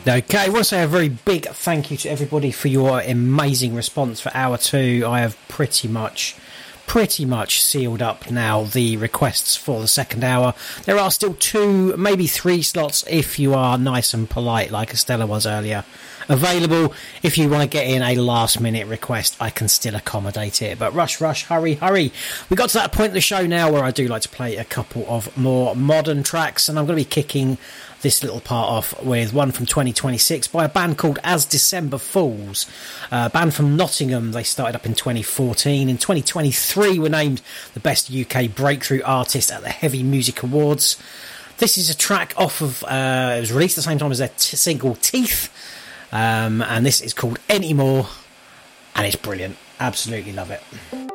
Okay, I want to say a very big thank you to everybody for your amazing response for hour 2. I have pretty much sealed up now the requests for the second hour. There are still 2, maybe 3 slots if you are nice and polite, like Estella was earlier, available. If you want to get in a last minute request, I can still accommodate it, but rush, hurry. We got to that point of the show now where I do like to play a couple of more modern tracks, and I'm going to be kicking this little part off with one from 2026 by a band called As December Falls, a band from Nottingham. They started up in 2014. In 2023 were named the best UK breakthrough artist at the Heavy Music Awards. This is a track off of it was released at the same time as their single Teeth, and this is called Anymore, and it's brilliant. Absolutely love it.